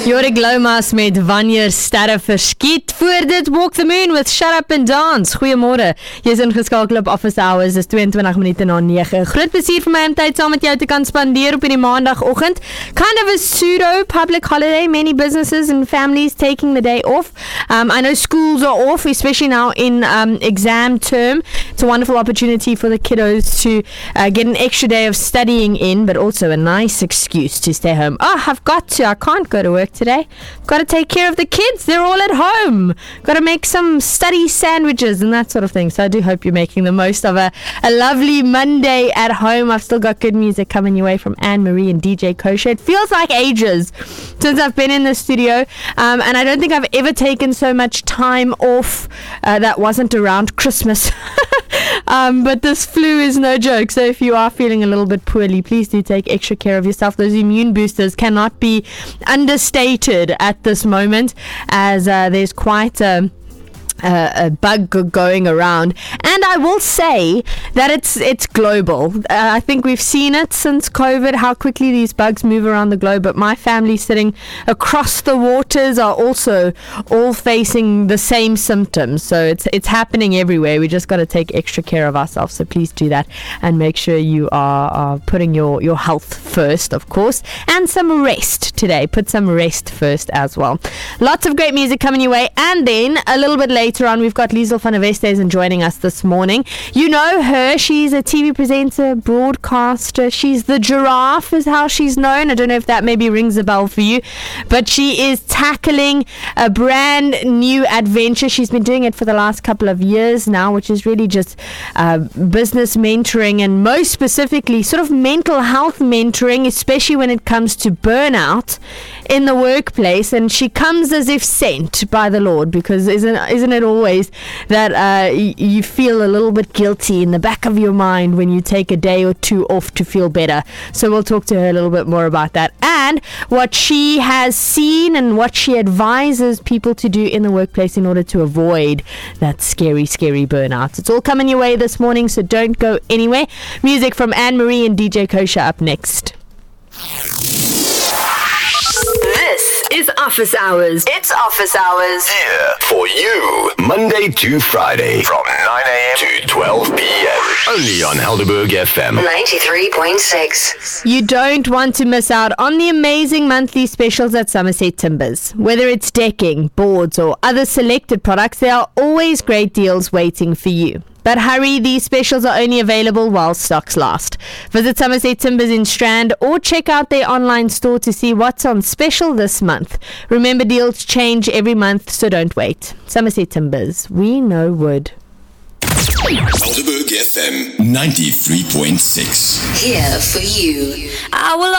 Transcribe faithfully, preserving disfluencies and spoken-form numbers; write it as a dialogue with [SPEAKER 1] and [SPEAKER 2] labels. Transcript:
[SPEAKER 1] Jorik Lomas met Wanneer sterre verskiet. Voor dit Walk the Moon with Shut Up and Dance. Goeiemôre. Jy is ingeskakel op Office Hours. Dis tweeëntwintig minute na nege. Groot plesier vir my om tyd saam met jou te kan spandeer op hierdie maandagoggend. Kind of a pseudo public holiday. Many businesses and families taking the day off. Um, I know schools are off, especially now in um, exam term. It's a wonderful opportunity for the kiddos to uh, get an extra day of studying in, but also a nice excuse to stay home. Oh, I've got to. I can't go to work today. Got to take care of the kids. They're all at home. Got to make some study sandwiches and that sort of thing. So I do hope you're making the most of a, a lovely Monday at home. I've still got good music coming your way from Anne-Marie and D J Kosher. It feels like ages since I've been in the studio. Um, and I don't think I've ever taken so much time off uh, that wasn't around Christmas. um, but this flu is no joke. So if you are feeling a little bit poorly, please do take extra care of yourself. Those immune boosters cannot be understated at this moment, as uh, there's quite a Uh, a bug going around, and I will say that it's it's global. uh, I think we've seen it since COVID, how quickly these bugs move around the globe, but my family sitting across the waters are also all facing the same symptoms, so it's it's happening everywhere. We just got to take extra care of ourselves, so please do that and make sure you are, are putting your, your health first, of course, and some rest today. Put some rest first as well. Lots of great music coming your way, and then a little bit later Later on, we've got Liesl van der Westhuizen joining us this morning. You know her. She's a T V presenter, broadcaster. She's the giraffe is how she's known. I don't know if that maybe rings a bell for you, but she is tackling a brand new adventure. She's been doing it for the last couple of years now, which is really just uh, business mentoring, and most specifically sort of mental health mentoring, especially when it comes to burnout in the workplace. And she comes as if sent by the Lord, because isn't isn't it always that uh, y- you feel a little bit guilty in the back of your mind when you take a day or two off to feel better. So we'll talk to her a little bit more about that, and what she has seen and what she advises people to do in the workplace in order to avoid that scary, scary burnout. It's all coming your way this morning, so don't go anywhere. Music from Anne-Marie and D J Kosher up next.
[SPEAKER 2] This is Office Hours. It's Office Hours.
[SPEAKER 3] Here for you, Monday to Friday from nine a.m. to twelve p.m. Only on Helderberg F M
[SPEAKER 2] ninety-three point six.
[SPEAKER 1] You don't want to miss out on the amazing monthly specials at Somerset Timbers. Whether it's decking, boards, or other selected products, there are always great deals waiting for you. But hurry, these specials are only available while stocks last. Visit Somerset Timbers in Strand or check out their online store to see what's on special this month. Remember, deals change every month, so don't wait. Somerset Timbers, we know wood.
[SPEAKER 3] Helderberg F M ninety-three point six.
[SPEAKER 2] Here for you.
[SPEAKER 4] I will